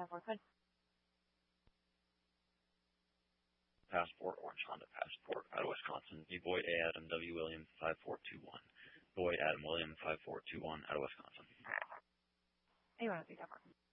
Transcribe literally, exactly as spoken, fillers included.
ten four, good. Passport, Orange Honda Passport, out of Wisconsin. B Boy A Adam W William five four two one. Boy Adam William five four two one, out of Wisconsin. You want to see that one?